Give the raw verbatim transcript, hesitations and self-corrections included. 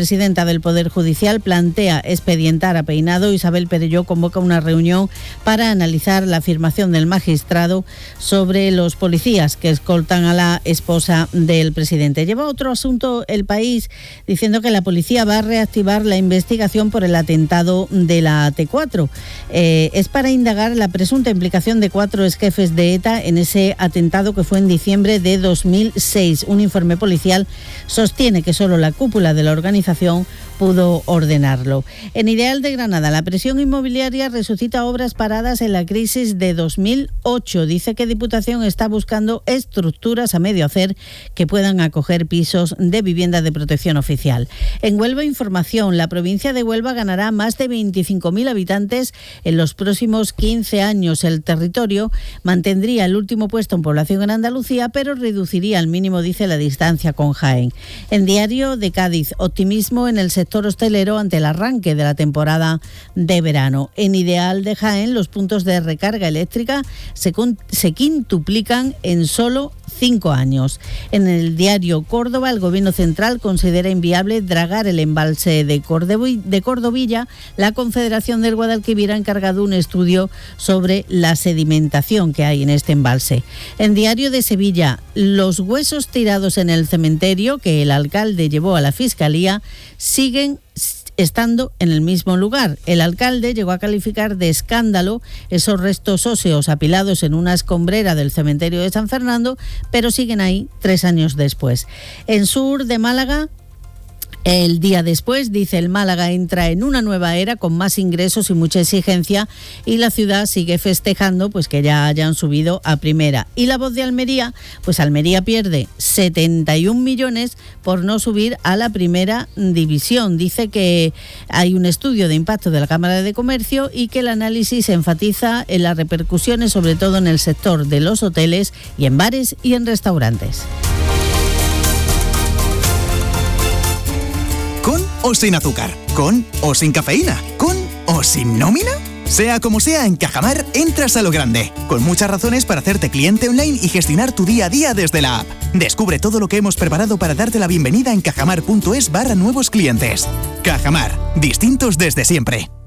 presidenta del Poder Judicial plantea expedientar a Peinado. Isabel Perelló convoca una reunión para analizar la afirmación del magistrado sobre los policías que escoltan a la esposa del presidente. Lleva otro asunto El País diciendo que la policía va a reactivar la investigación por el atentado de la T cuatro. Eh, es para indagar la presunta implicación de cuatro exjefes de ETA en ese atentado que fue en diciembre de dos mil seis. Un informe policial sostiene que solo la cúpula de la organización pudo ordenarlo. En Ideal de Granada, la presión inmobiliaria resucita obras paradas en la crisis de dos mil ocho. Dice que Diputación está buscando estructuras a medio hacer que puedan acoger pisos de vivienda de protección oficial. En Huelva Información, la provincia de Huelva ganará más de veinticinco mil habitantes en los próximos quince años. El territorio mantendría el último puesto en población en Andalucía, pero reduciría al mínimo, dice, la distancia con Jaén. En Diario de Cádiz, optimismo en el sector hostelero ante el arranque de la temporada de verano. En Ideal de Jaén, los puntos de recarga eléctrica se, se quintuplican en solo cinco años. En el Diario Córdoba, el Gobierno Central considera inviable dragar el embalse de, Cordevi, de Cordovilla. La Confederación del Guadalquivir ha encargado un estudio sobre la sedimentación que hay en este embalse. En Diario de Sevilla, los huesos tirados en el cementerio que el alcalde llevó a la Fiscalía siguen estando en el mismo lugar. El alcalde llegó a calificar de escándalo esos restos óseos apilados en una escombrera del cementerio de San Fernando, pero siguen ahí tres años después. En Sur de Málaga, el día después, dice, el Málaga entra en una nueva era con más ingresos y mucha exigencia, y la ciudad sigue festejando pues que ya hayan subido a primera. Y La Voz de Almería, pues Almería pierde setenta y un millones por no subir a la primera división. Dice que hay un estudio de impacto de la Cámara de Comercio y que el análisis enfatiza en las repercusiones, sobre todo en el sector de los hoteles y en bares y en restaurantes. ¿Con o sin azúcar? ¿Con o sin cafeína? ¿Con o sin nómina? Sea como sea, en Cajamar entras a lo grande, con muchas razones para hacerte cliente online y gestionar tu día a día desde la app. Descubre todo lo que hemos preparado para darte la bienvenida en cajamar punto es barra nuevos clientes. Cajamar, distintos desde siempre.